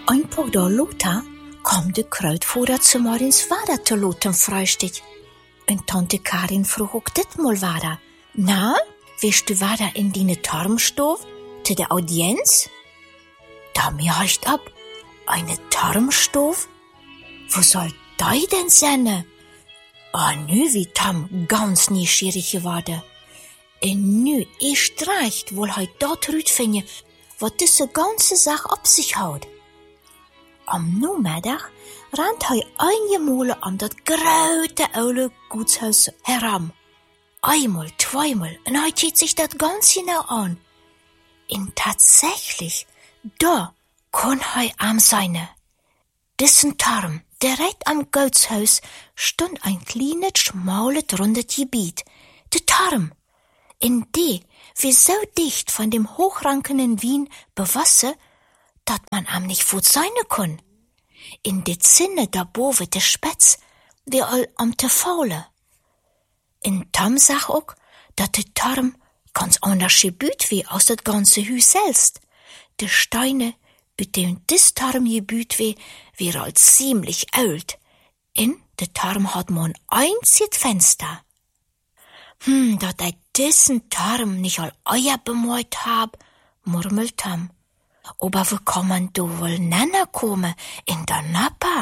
Ein paar Tage later kam der Krautfuhrer zu Marins Vater zu lauten Frühstück. Und Tante Karin frug auch dit mal weiter. Na, willst du weiter in deine Tarmstoff zu der Audienz? Da mir heißt ab, eine Tarmstoff? Wo soll die denn sein? Nu wie Tam ganz neugierig geworden. Und nu erst recht wohl heut dort rütfinge, wat diese ganze Sache ab sich haut. Am Nachmittag rennt hij einmal an dat grote oude Gutshaus heran. Einmal, zweimal, und hij sieht sich das ganz genau an. Und tatsächlich, da kann hij am seine. Diesen Tarm, direkt am Gutshaus, stand ein kleines, schmales, rundes Gebiet. Der Tarm. In die wie so dicht von dem hochrankenden Wien bewasse, dat man am nicht gut sein kann. In de Zinne da boven de Spätz, wie all am te faule. In Tam sag auch, dat de Tarm ganz anders gebüht wie aus dat ganze Hüs selbst. De Steine, ut dem dis Tarm gebüht wie all ziemlich alt. In de Tarm hat man einzig Fenster. Dat diesen Tarm nicht all Eier bemalt hab, murmelt Tam. Aber wo kann man da wohl nenner kommen in der Nappa?